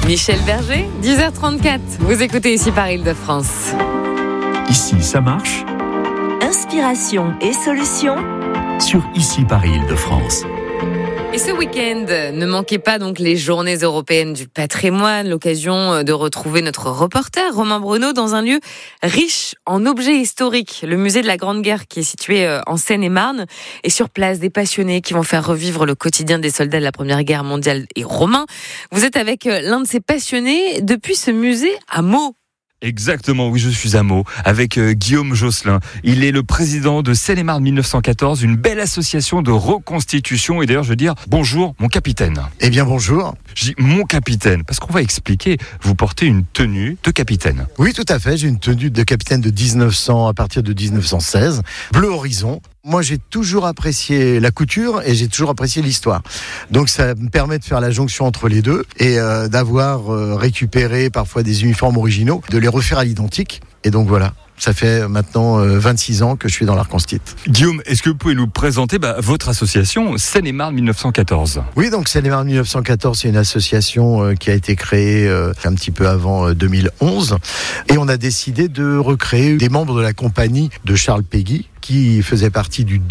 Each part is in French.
Michel Berger, 10h34. Vous écoutez ici par Île-de-France. Ici, ça marche. Inspiration et solutions Sur Ici par Île-de-France. Et ce week-end, ne manquez pas donc les Journées européennes du patrimoine, l'occasion de retrouver notre reporter Romain Bruno dans un lieu riche en objets historiques, le musée de la Grande Guerre qui est situé en Seine-et-Marne. Et sur place, des passionnés qui vont faire revivre le quotidien des soldats de la Première Guerre mondiale et romains. Vous êtes avec l'un de ces passionnés depuis ce musée à Meaux. Exactement, oui, je suis à Meaux avec Guillaume Josselin. Il est le président de Seine-et-Marne 1914, une belle association de reconstitution. Et d'ailleurs, je veux dire, bonjour, mon capitaine. Eh bien, bonjour. Je dis mon capitaine, parce qu'on va expliquer, vous portez une tenue de capitaine. Oui, tout à fait, j'ai une tenue de capitaine de 1900 à partir de 1916, bleu horizon. Moi, j'ai toujours apprécié la couture et j'ai toujours apprécié l'histoire. Donc, ça me permet de faire la jonction entre les deux et d'avoir récupéré parfois des uniformes originaux, de les refaire à l'identique. Et donc, voilà. Ça fait maintenant 26 ans que je suis dans l'art constit. Guillaume, est-ce que vous pouvez nous présenter votre association Seine-et-Marne 1914 ? Oui, donc Seine-et-Marne 1914, c'est une association qui a été créée un petit peu avant 2011. Et on a décidé de recréer des membres de la compagnie de Charles Péguy, qui faisait partie du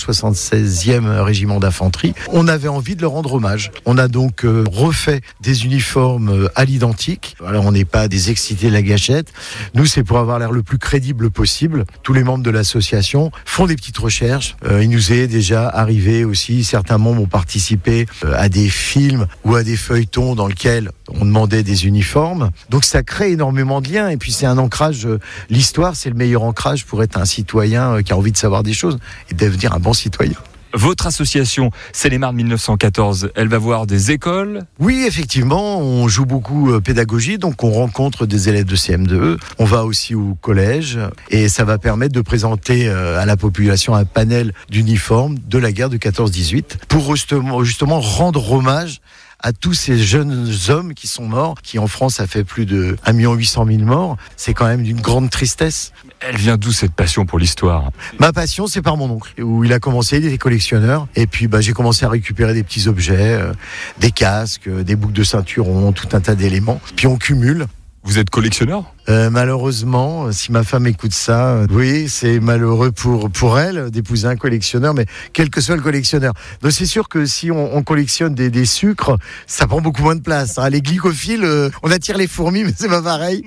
276e régiment d'infanterie. On avait envie de leur rendre hommage. On a donc refait des uniformes à l'identique. Alors, on n'est pas des excités de la gâchette. Nous, c'est pour avoir l'air le plus crédible possible. Tous les membres de l'association font des petites recherches. Il nous est déjà arrivé aussi, certains membres ont participé à des films ou à des feuilletons dans lesquels on demandait des uniformes. Donc, ça crée énormément de liens. Et puis, c'est un ancrage. L'histoire, c'est le meilleur ancrage pour être un citoyen qui a envie de savoir des choses et devenir un bon citoyen. Votre association Seine-et-Marne 1914, elle va voir des écoles ? Oui, effectivement, on joue beaucoup pédagogie, donc on rencontre des élèves de CM2E. On va aussi au collège et ça va permettre de présenter à la population un panel d'uniformes de la guerre de 14-18 pour justement rendre hommage à tous ces jeunes hommes qui sont morts, qui en France a fait plus de 1 800 000 morts. C'est quand même d'une grande tristesse. Elle vient d'où cette passion pour l'histoire ? Ma passion, c'est par mon oncle, où il a commencé, il était collectionneur. Et puis j'ai commencé à récupérer des petits objets, des casques, des boucles de ceinturon, tout un tas d'éléments. Puis on cumule. Vous êtes collectionneur ? Malheureusement, si ma femme écoute ça, oui, c'est malheureux pour elle d'épouser un collectionneur, mais quel que soit le collectionneur. Donc c'est sûr que si on collectionne des sucres, ça prend beaucoup moins de place. Les glycophiles, on attire les fourmis, mais c'est pas pareil.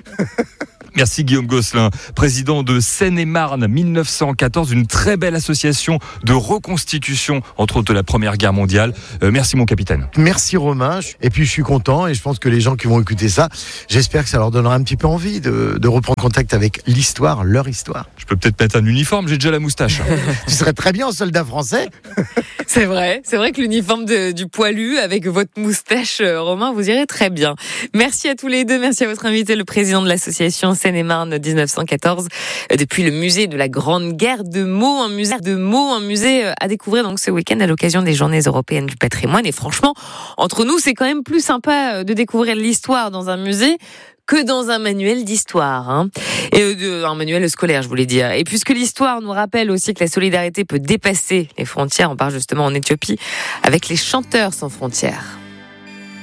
Merci Guillaume Josselin, président de Seine-et-Marne 1914, une très belle association de reconstitution, entre autres de la Première Guerre mondiale. Merci mon capitaine. Merci Romain, et puis je suis content et je pense que les gens qui vont écouter ça, j'espère que ça leur donnera un petit peu envie de reprendre contact avec l'histoire, leur histoire. Je peux peut-être mettre un uniforme, j'ai déjà la moustache. Tu serais très bien en soldat français. C'est vrai que l'uniforme du poilu avec votre moustache, Romain, vous irez très bien. Merci à tous les deux, merci à votre invité, le président de l'association Seine-et-Marne 1914, depuis le musée de la Grande Guerre de Meaux, un musée à découvrir donc ce week-end à l'occasion des Journées européennes du patrimoine. Et franchement, entre nous, c'est quand même plus sympa de découvrir l'histoire dans un musée que dans un manuel d'histoire, et un manuel scolaire, je voulais dire. Et puisque l'histoire nous rappelle aussi que la solidarité peut dépasser les frontières, on part justement en Éthiopie avec les Chanteurs sans frontières.